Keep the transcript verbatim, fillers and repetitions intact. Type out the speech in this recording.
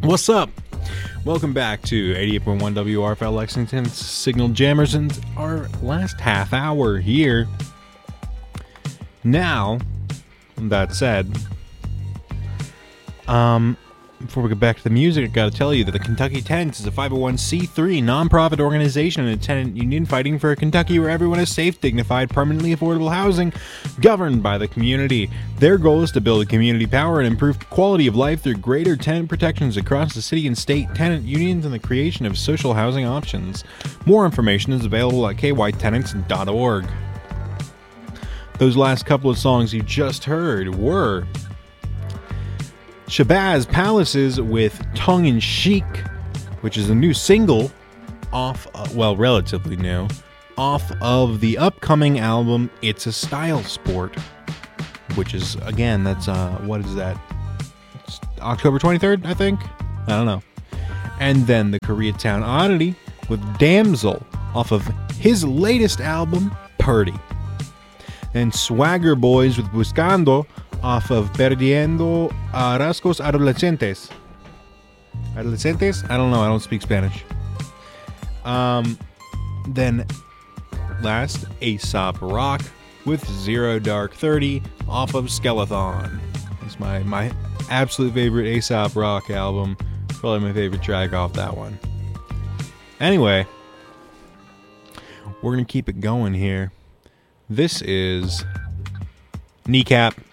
What's up? Welcome back to eighty-eight point one W R F L Lexington's Signal Jammers and our last half hour here. Now, that said, um, before we get back to the music, I gotta tell you that the Kentucky Tenants is a five oh one c three nonprofit organization and a tenant union fighting for a Kentucky where everyone has safe, dignified, permanently affordable housing governed by the community. Their goal is to build community power and improve quality of life through greater tenant protections across the city and state, tenant unions, and the creation of social housing options. More information is available at k y tenants dot org. Those last couple of songs you just heard were Shabazz Palaces with Tongue in Cheek, which is a new single off, uh, well, relatively new, off of the upcoming album It's a Style Sport, which is, again, that's, uh, what is that? It's October twenty-third, I think? I don't know. And then the Koreatown Oddity with Damsel off of his latest album, Purdy. And Swagger Boys with Buscando off of Perdiendo a Rasgos Adolescentes. Adolescentes? I don't know. I don't speak Spanish. Um, then last, Aesop Rock with Zero Dark thirty off of Skeleton. It's my, my absolute favorite Aesop Rock album. Probably my favorite track off that one. Anyway, we're going to keep it going here. This is Kneecap